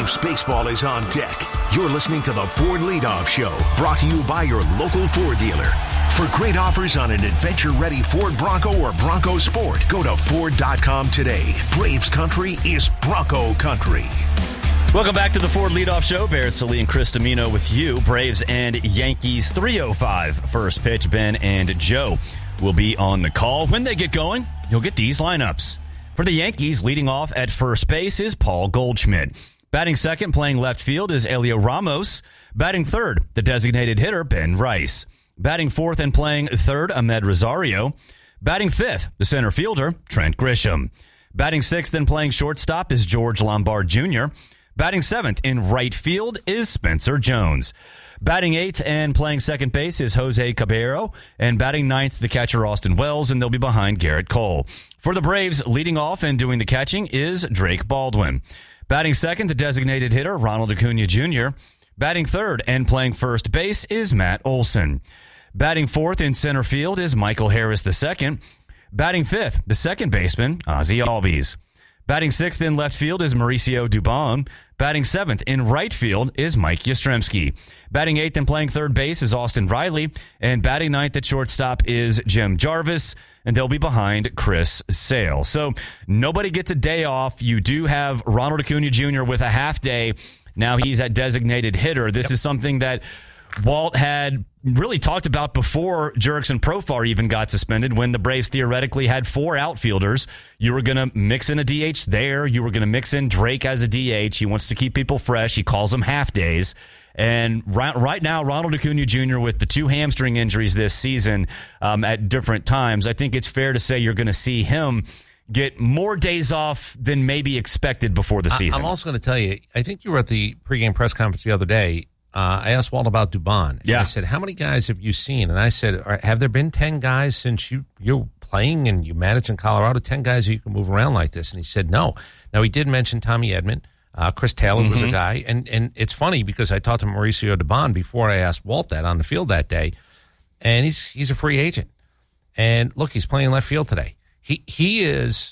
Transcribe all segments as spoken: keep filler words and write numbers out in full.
Braves baseball is on deck. You're listening to the Ford Leadoff Show, brought to you by your local Ford dealer. For great offers on an adventure-ready Ford Bronco or Bronco Sport, go to Ford dot com today. Braves country is Bronco country. Welcome back to the Ford Leadoff Show. Barrett Sallee and Chris Domino with you. Braves and Yankees, three oh five first pitch. Ben and Joe will be on the call. When they get going, you'll get these lineups. For the Yankees, leading off at first base is Paul Goldschmidt. Batting second, playing left field, is Elio Ramos. Batting third, the designated hitter, Ben Rice. Batting fourth and playing third, Ahmed Rosario. Batting fifth, the center fielder, Trent Grisham. Batting sixth and playing shortstop is George Lombard Junior Batting seventh in right field is Spencer Jones. Batting eighth and playing second base is Jose Caballero. And batting ninth, the catcher Austin Wells, and they'll be behind Garrett Cole. For the Braves, leading off and doing the catching is Drake Baldwin. Batting second, the designated hitter, Ronald Acuna Junior Batting third and playing first base is Matt Olson. Batting fourth in center field is Michael Harris the second. Batting fifth, the second baseman, Ozzie Albies. Batting sixth in left field is Mauricio Dubon. Batting seventh in right field is Mike Yastrzemski. Batting eighth and playing third base is Austin Riley. And batting ninth at shortstop is Jim Jarvis. And they'll be behind Chris Sale. So nobody gets a day off. You do have Ronald Acuna Junior with a half day. Now he's at designated hitter. This yep. is something that Walt had really talked about before Jurickson Profar even got suspended, when the Braves theoretically had four outfielders. You were going to mix in a D H there. You were going to mix in Drake as a D H. He wants to keep people fresh. He calls them half days. And right, right now, Ronald Acuna Junior with the two hamstring injuries this season um, at different times, I think it's fair to say you're going to see him get more days off than maybe expected before the season. I'm also going to tell you, I think you were at the pregame press conference the other day. Uh, I asked Walt about Dubon. Yeah. I said, how many guys have you seen? And I said, have there been ten guys since you, you're playing and you manage in Colorado, ten guys you can move around like this? And he said, no. Now, he did mention Tommy Edman. Uh, Chris Taylor mm-hmm. was a guy. And, and it's funny because I talked to Mauricio Dubon before I asked Walt that on the field that day. And he's he's a free agent. And look, he's playing left field today. He he is...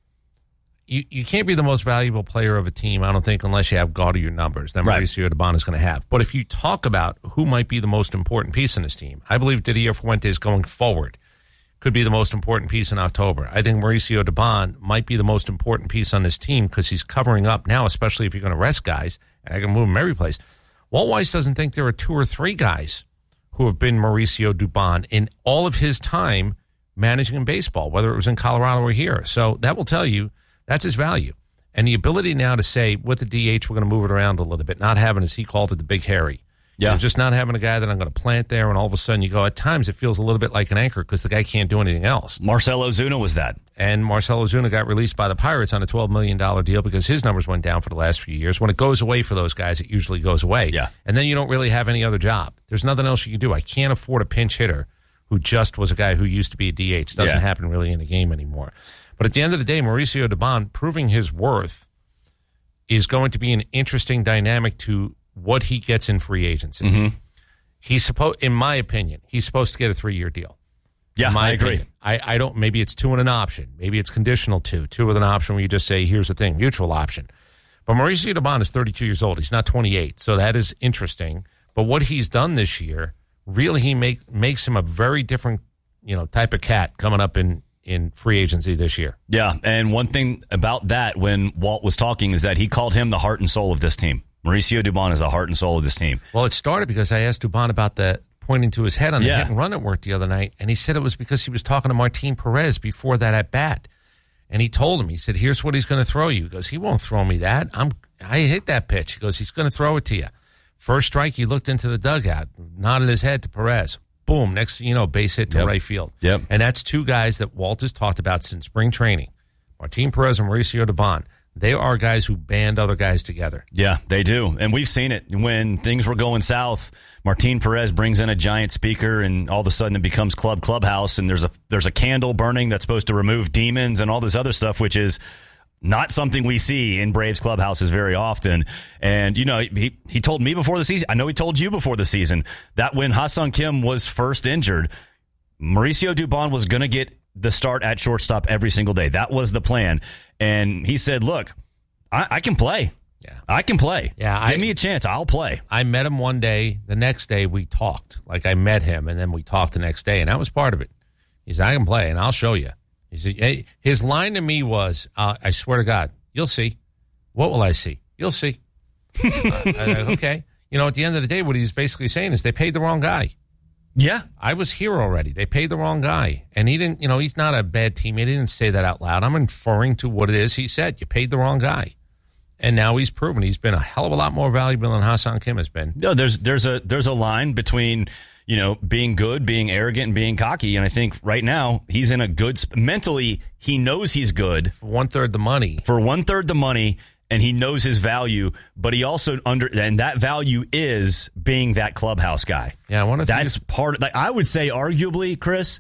You, you can't be the most valuable player of a team, I don't think, unless you have gaudier numbers than right. Mauricio Dubon is going to have. But if you talk about who might be the most important piece in this team, I believe Didier Fuentes going forward could be the most important piece in October. I think Mauricio Dubon might be the most important piece on this team because he's covering up now, especially if you're going to rest guys, and I can move them every place. Walt Weiss doesn't think there are two or three guys who have been Mauricio Dubon in all of his time managing in baseball, whether it was in Colorado or here. So that will tell you that's his value. And the ability now to say, with the D H, we're going to move it around a little bit, not having, as he called it, the big Harry. Yeah. You know, just not having a guy that I'm going to plant there, and all of a sudden you go, at times it feels a little bit like an anchor because the guy can't do anything else. Marcell Ozuna was that. And Marcell Ozuna got released by the Pirates on a twelve million dollars deal because his numbers went down for the last few years. When it goes away for those guys, it usually goes away. Yeah. And then you don't really have any other job. There's nothing else you can do. I can't afford a pinch hitter who just was a guy who used to be a D H. Doesn't yeah. happen really in the game anymore. But at the end of the day, Mauricio Dubon proving his worth is going to be an interesting dynamic to what he gets in free agency. Mm-hmm. He's supposed, in my opinion, he's supposed to get a three-year deal. Yeah, in my I agree. Opinion. I, I don't. Maybe it's two and an option. Maybe it's conditional two. Two with an option where you just say, here's the thing, mutual option. But Mauricio Dubon is thirty-two years old. He's not twenty-eight, so that is interesting. But what he's done this year, really, he make, makes him a very different, you know, type of cat coming up in. in free agency this year. Yeah, and one thing about that when Walt was talking is that he called him the heart and soul of this team. Mauricio Dubon is the heart and soul of this team. Well, it started because I asked Dubon about the pointing to his head on the yeah. hit and run at work the other night, and he said it was because he was talking to Martin Perez before that at bat. And he told him, he said, here's what he's going to throw you. He goes, he won't throw me that. I'm I hit that pitch. He goes, he's going to throw it to you. First strike, he looked into the dugout, nodded his head to Perez. Boom, next thing you know, base hit to yep. right field. Yep. And that's two guys that Walt has talked about since spring training. Martin Perez and Mauricio Dubon. They are guys who band other guys together. Yeah, they do. And we've seen it. When things were going south, Martin Perez brings in a giant speaker, and all of a sudden it becomes Club Clubhouse, and there's a there's a candle burning that's supposed to remove demons and all this other stuff, which is not something we see in Braves clubhouses very often. And, you know, he, he told me before the season, I know he told you before the season, that when Ha-Seong Kim was first injured, Mauricio Dubon was going to get the start at shortstop every single day. That was the plan. And he said, look, I, I can play. Yeah. I can play. Yeah, Give I, me a chance. I'll play. I met him one day. The next day we talked. Like I met him, and then we talked the next day, and that was part of it. He said, I can play, and I'll show you. He said, hey, his line to me was, uh, I swear to God, you'll see. What will I see? You'll see. uh, I, okay. You know, at the end of the day, what he's basically saying is they paid the wrong guy. Yeah. I was here already. They paid the wrong guy. And he didn't, you know, he's not a bad teammate. He didn't say that out loud. I'm inferring to what it is he said. You paid the wrong guy. And now he's proven he's been a hell of a lot more valuable than Ha-Seong Kim has been. No, there's there's a there's a line between, you know, being good, being arrogant, and being cocky. And I think right now he's in a good sp- mentally. He knows he's good For one third the money. for one third the money, and he knows his value. But he also under and that value is being that clubhouse guy. Yeah, I wonder if That's he's- part of, like, I would say, arguably, Chris,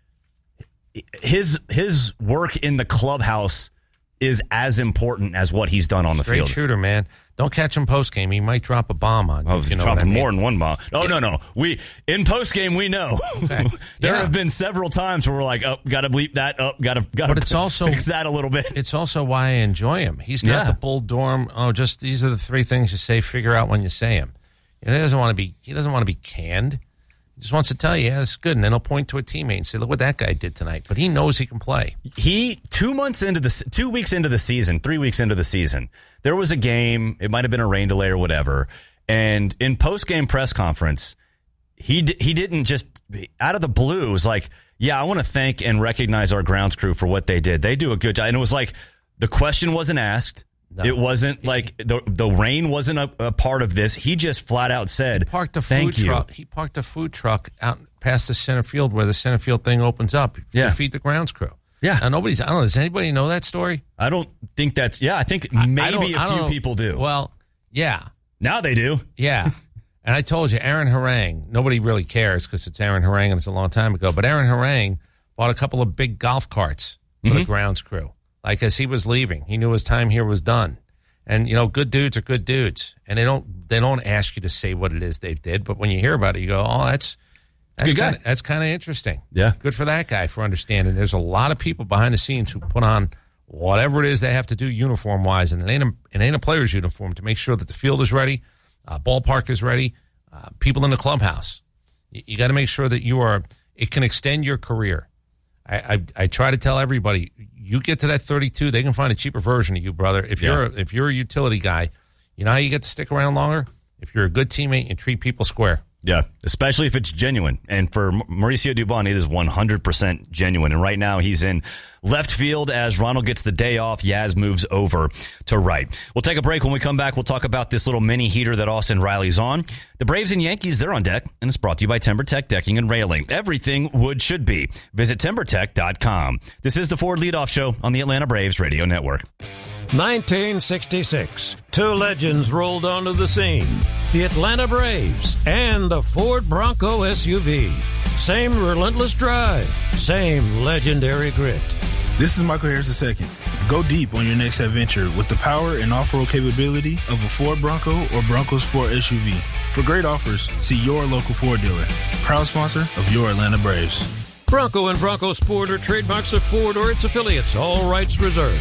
his his work in the clubhouse is as important as what he's done on the Great field. shooter, man. Don't catch him post game. He might drop a bomb on you. Oh, if you know dropping what I mean. more than one bomb. Oh, no, no. We in post game we know. Okay. there Yeah. have been several times where we're like, oh, got to bleep that. Oh, got to got But to it's also- fix that a little bit. It's also why I enjoy him. He's not Yeah. the Bull Durham. Oh, just these are the three things you say. Figure out when you say them. He doesn't want to be. He doesn't want to be canned. He just wants to tell you, yeah, it's good, and then he'll point to a teammate and say, "Look what that guy did tonight." But he knows he can play. He two months into the two weeks into the season, three weeks into the season, there was a game. It might have been a rain delay or whatever. And in post game press conference, he d- he didn't just out of the blue was like, "Yeah, I want to thank and recognize our grounds crew for what they did. They do a good job." And it was like the question wasn't asked. No. It wasn't like the the rain wasn't a, a part of this. He just flat out said, Parked a food "Thank you." truck. He parked a food truck out past the center field where the center field thing opens up. Yeah. To feed the grounds crew. Yeah. Now nobody's. I don't know. Does anybody know that story? I don't think that's. Yeah, I think I maybe don't- a I don't few know. people do. Well, yeah. Now they do. Yeah. And I told you, Aaron Harang, nobody really cares because it's Aaron Harang and it's a long time ago, but Aaron Harang bought a couple of big golf carts for Mm-hmm. the grounds crew. Like as he was leaving, he knew his time here was done. And, you know, good dudes are good dudes. And they don't they don't ask you to say what it is they did, but when you hear about it, you go, oh, that's that's Good guy. kind of that's kind of interesting. Yeah. Good for that guy for understanding. There's a lot of people behind the scenes who put on whatever it is they have to do uniform-wise, and it ain't a, it ain't a player's uniform, to make sure that the field is ready, uh, ballpark is ready, uh, people in the clubhouse. You, you got to make sure that you are, it can extend your career. I, I I try to tell everybody, you get to that thirty-two, they can find a cheaper version of you, brother. If Yeah. you're a, if you're a utility guy, you know how you get to stick around longer? If you're a good teammate and treat people square. Yeah, especially if it's genuine. And for Mauricio Dubon, it is one hundred percent genuine. And right now he's in left field as Ronald gets the day off. Yaz moves over to right. We'll take a break. When we come back, we'll talk about this little mini heater that Austin Riley's on. The Braves and Yankees, they're on deck, and it's brought to you by TimberTech Decking and Railing. Everything wood should be. Visit timber tech dot com. This is the Ford Leadoff Show on the Atlanta Braves Radio Network. nineteen sixty-six. Two legends rolled onto the scene. The Atlanta Braves and the Ford Bronco S U V. Same relentless drive. Same legendary grit. This is Michael Harris the second. Go deep on your next adventure with the power and off-road capability of a Ford Bronco or Bronco Sport S U V. For great offers, see your local Ford dealer. Proud sponsor of your Atlanta Braves. Bronco and Bronco Sport are trademarks of Ford or its affiliates. All rights reserved.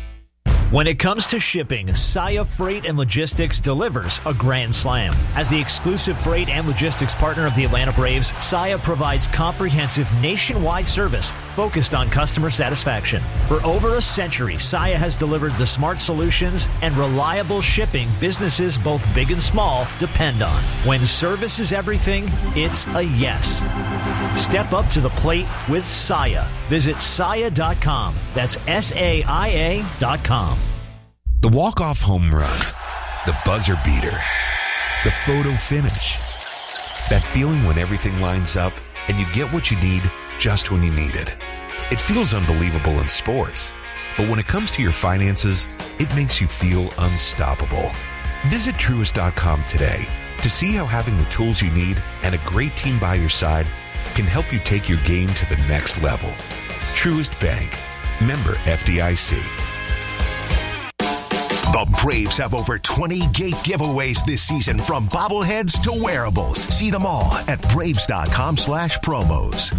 When it comes to shipping, Saia Freight and Logistics delivers a grand slam. As the exclusive freight and logistics partner of the Atlanta Braves, Saia provides comprehensive nationwide service focused on customer satisfaction. For over a century, Saia has delivered the smart solutions and reliable shipping businesses both big and small depend on. When service is everything, it's a yes. Step up to the plate with Saia. Visit Saia dot com. That's S A I A dot com. The walk-off home run, the buzzer beater, the photo finish. That feeling when everything lines up and you get what you need just when you need it. It feels unbelievable in sports, but when it comes to your finances, it makes you feel unstoppable. Visit Truist dot com today to see how having the tools you need and a great team by your side can help you take your game to the next level. Truist Bank. Member F D I C. The Braves have over twenty gate giveaways this season, from bobbleheads to wearables. See them all at braves dot com slash promos.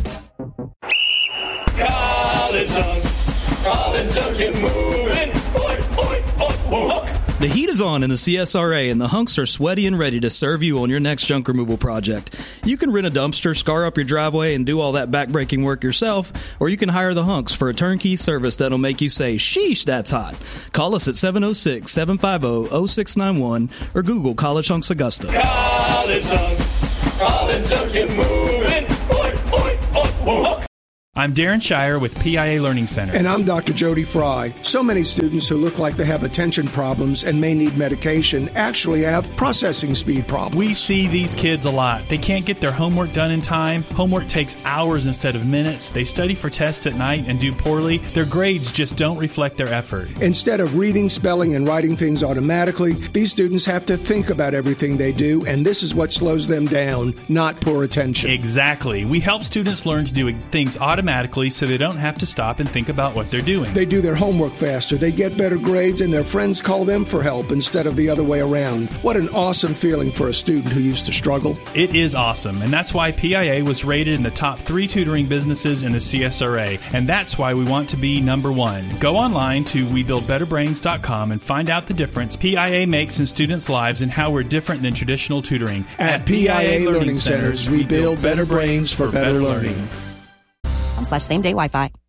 College Hunk, College Hunk, get moving. Oi, oi, oi, hook. The heat is on in the C S R A, and the hunks are sweaty and ready to serve you on your next junk removal project. You can rent a dumpster, scar up your driveway, and do all that backbreaking work yourself, or you can hire the hunks for a turnkey service that'll make you say, sheesh, that's hot. Call us at seven oh six, seven five oh, oh six nine one or Google College Hunks Augusta. College Hunks, College Hunks, you're moving. Oi, oi, oi, oi. I'm Darren Shire with P I A Learning Center. And I'm Doctor Jody Fry. So many students who look like they have attention problems and may need medication actually have processing speed problems. We see these kids a lot. They can't get their homework done in time. Homework takes hours instead of minutes. They study for tests at night and do poorly. Their grades just don't reflect their effort. Instead of reading, spelling, and writing things automatically, these students have to think about everything they do, and this is what slows them down, not poor attention. Exactly. We help students learn to do things automatically. automatically so they don't have to stop and think about what they're doing. They do their homework faster, they get better grades, and their friends call them for help instead of the other way around. What an awesome feeling for a student who used to struggle. It is awesome, and that's why P I A was rated in the top three tutoring businesses in the C S R A, and that's why we want to be number one. Go online to we build better brains dot com and find out the difference P I A makes in students' lives and how we're different than traditional tutoring. At, At P I A Learning Centers, we build better brains for better learning. Slash same day Wi-Fi.